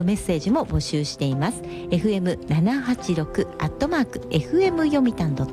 メッセージも募集しています。 fm786@fm 読みたん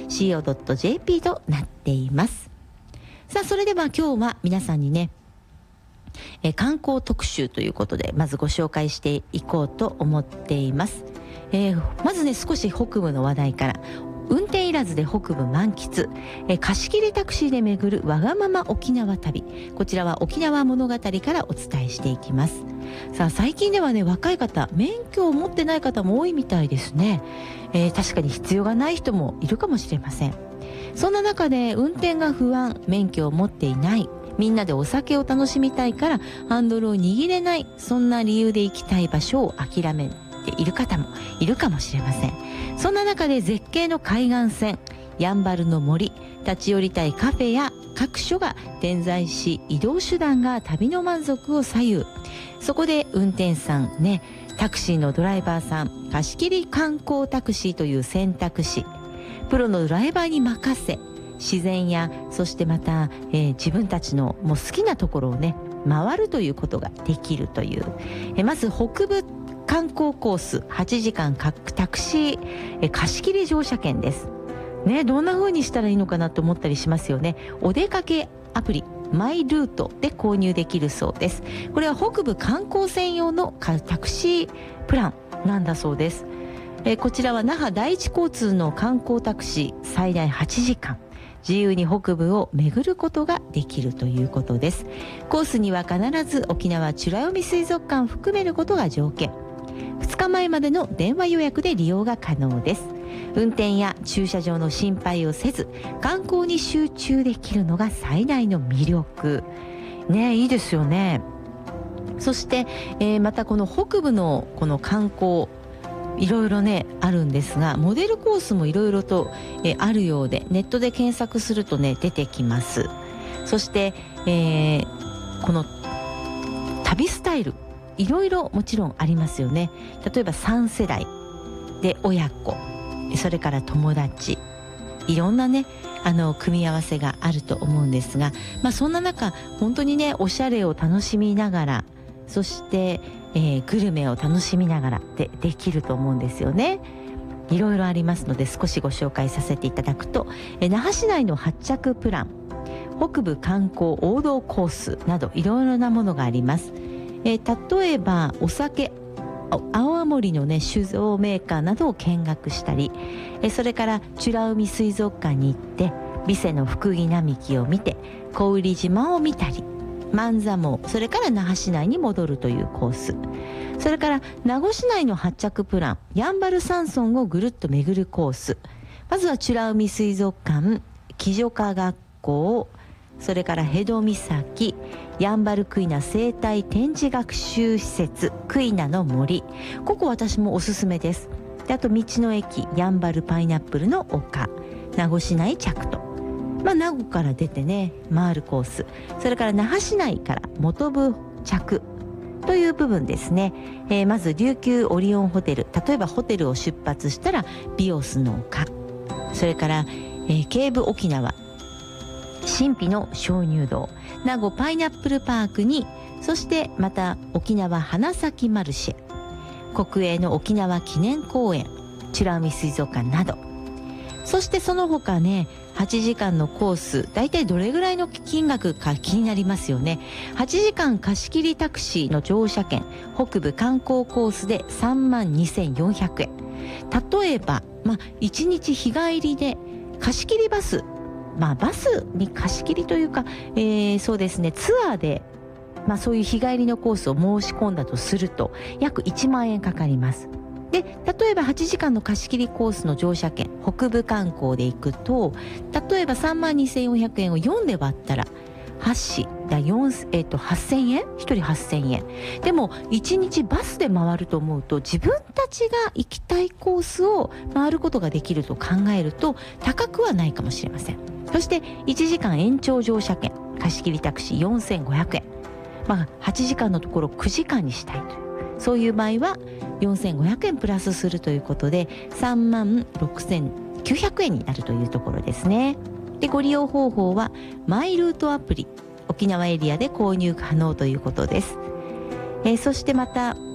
.co.jp となっています。さあ、それでは今日は皆さんにね、観光特集ということでまずご紹介していこうと思っています。まずね、少し北部の話題から。運転いらずで北部満喫、貸し切りタクシーで巡るわがまま沖縄旅。こちらは沖縄物語からお伝えしていきます。さあ、最近ではね、若い方、免許を持ってない方も多いみたいですね。確かに必要がない人もいるかもしれません。そんな中で運転が不安、免許を持っていない、みんなでお酒を楽しみたいからハンドルを握れない、そんな理由で行きたい場所を諦めている方もいるかもしれません。そんな中で絶景の海岸線、やんばるの森、立ち寄りたいカフェや各所が点在し、移動手段が旅の満足を左右。そこで運転手さんね、タクシーのドライバーさん、貸し切り観光タクシーという選択肢、プロのドライバーに任せ、自然やそしてまた、自分たちのもう好きなところをね回るということができるという、まず北部観光コース8時間タクシー、貸し切り乗車券ですね。どんな風にしたらいいのかなと思ったりしますよね。お出かけアプリマイルートで購入できるそうです。これは北部観光専用のタクシープランなんだそうです。こちらは那覇第一交通の観光タクシー、最大8時間自由に北部を巡ることができるということです。コースには必ず沖縄美ら海水族館を含めることが条件。2日前までの電話予約で利用が可能です。運転や駐車場の心配をせず観光に集中できるのが最大の魅力ね。いいですよね。そして、またこの北部のこの観光いろいろねあるんですが、モデルコースもいろいろと、あるようで、ネットで検索するとね出てきます。そして、この旅スタイルいろいろもちろんありますよね。例えば3世代で親子、それから友達、いろんなね組み合わせがあると思うんですが、そんな中本当にねおしゃれを楽しみながら、そしてグルメを楽しみながらできると思うんですよね。いろいろありますので少しご紹介させていただくと、那覇市内の発着プラン、北部観光王道コースなどいろいろなものがあります。例えばお酒、青森のね酒造メーカーなどを見学したり、それから美ら海水族館に行って備瀬のフクギ並木を見て小売島を見たり、万座毛、それから那覇市内に戻るというコース、それから名護市内の発着プラン、やんばる山村をぐるっと巡るコース。まずは美ら海水族館、基女科学校、それから辺戸岬、やんばるクイナ生態展示学習施設クイナの森、ここ私もおすすめです。で、あと道の駅やんばるパイナップルの丘、名護市内着と、名護から出てね回るコース、それから那覇市内から本部着という部分ですね。まず琉球オリオンホテル、例えばホテルを出発したらビオスの丘、それから、京武沖縄神秘の鍾乳洞、名護パイナップルパークに、そしてまた沖縄花咲マルシェ、国営の沖縄記念公園、美ら海水族館など、そしてその他ね8時間のコース、だいたいどれぐらいの金額か気になりますよね。8時間貸し切りタクシーの乗車券、北部観光コースで32,400円。例えば、1日日帰りで貸し切りバス、バスに貸し切りというか、そうですね、ツアーで、そういう日帰りのコースを申し込んだとすると約1万円かかります。で、例えば8時間の貸し切りコースの乗車券、北部観光で行くと、例えば32,400円を4で割ったら8だ8,000円、1人8,000円。でも1日バスで回ると思うと、自分たちが行きたいコースを回ることができると考えると高くはないかもしれません。そして1時間延長乗車券、貸し切りタクシー4,500円。8時間のところ9時間にしたいという、そういう場合は4,500円プラスするということで36,900円になるというところですね。で、ご利用方法はマイルートアプリ、沖縄エリアで購入可能ということです。そしてまた